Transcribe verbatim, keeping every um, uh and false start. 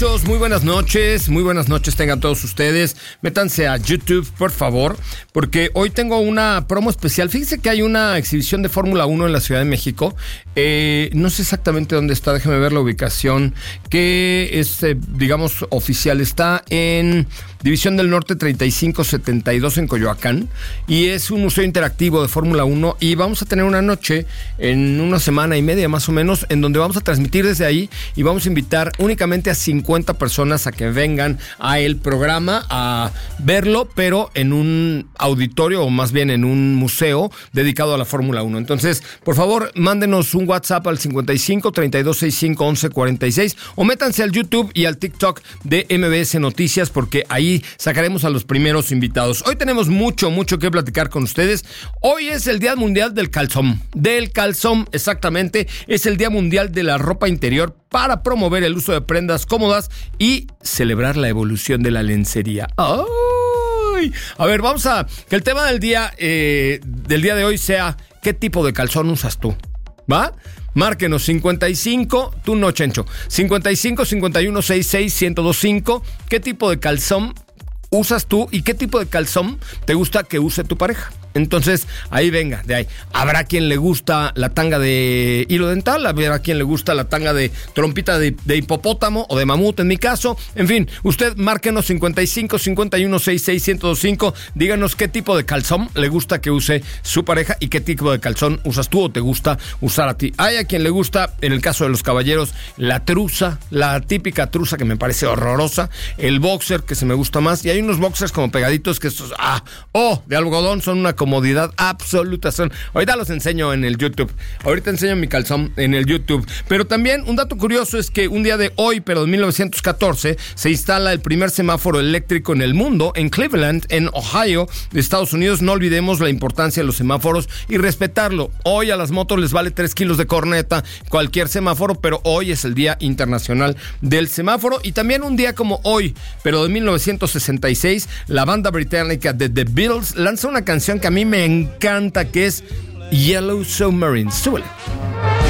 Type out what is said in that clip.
Muy buenas noches, muy buenas noches tengan todos ustedes. Métanse a YouTube, por favor, porque hoy tengo una promo especial. Fíjense que hay una exhibición de Fórmula uno en la Ciudad de México. Eh, no sé exactamente dónde está, déjenme ver la ubicación, que es, eh, digamos, oficial. Está en División del Norte treinta y cinco setenta y dos en Coyoacán, y es un museo interactivo de Fórmula uno, y vamos a tener una noche en una semana y media más o menos, en donde vamos a transmitir desde ahí, y vamos a invitar únicamente a cincuenta personas a que vengan a el programa a verlo, pero en un auditorio, o más bien en un museo dedicado a la Fórmula uno. Entonces, por favor, mándenos un WhatsApp al cincuenta y cinco treinta y dos sesenta y cinco once cuarenta y seis, o métanse al YouTube y al TikTok de M B S Noticias, porque ahí sacaremos a los primeros invitados. Hoy tenemos mucho, mucho que platicar con ustedes. Hoy es el Día Mundial del Calzón. Del calzón, exactamente. Es el Día Mundial de la Ropa Interior, para promover el uso de prendas cómodas y celebrar la evolución de la lencería. ¡Ay! A ver, vamos a... que el tema del día, eh, del día de hoy sea: ¿qué tipo de calzón usas tú? ¿Va? Márquenos cincuenta y cinco, tú no, Chencho, cincuenta y cinco cincuenta y uno sesenta y seis ciento veinticinco. ¿Qué tipo de calzón usas tú y qué tipo de calzón te gusta que use tu pareja? Entonces, ahí venga, de ahí. Habrá quien le gusta la tanga de hilo dental, habrá quien le gusta la tanga de trompita de, de hipopótamo o de mamut, en mi caso. En fin, usted márquenos cincuenta y cinco cincuenta y uno sesenta y seis ciento veinticinco. Díganos qué tipo de calzón le gusta que use su pareja y qué tipo de calzón usas tú o te gusta usar a ti. Hay a quien le gusta, en el caso de los caballeros, la truza, la típica truza que me parece horrorosa, el boxer que se me gusta más, y hay unos boxers como pegaditos que estos, ah, oh, de algodón, son una comodidad absoluta. Son, ahorita los enseño en el YouTube. Ahorita enseño mi calzón en el YouTube. Pero también un dato curioso es que un día de hoy, pero de mil novecientos catorce, se instala el primer semáforo eléctrico en el mundo, en Cleveland, en Ohio, de Estados Unidos. No olvidemos la importancia de los semáforos y respetarlo. Hoy a las motos les vale tres kilos de corneta cualquier semáforo, pero hoy es el Día Internacional del Semáforo. Y también un día como hoy, pero de mil novecientos sesenta y seis, la banda británica de The Beatles lanza una canción que a mí me encanta, que es Yellow Submarine. Súbele.